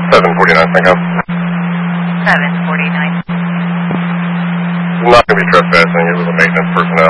749, thank you. 749. I'm not going to be trespassing. It was a maintenance personnel.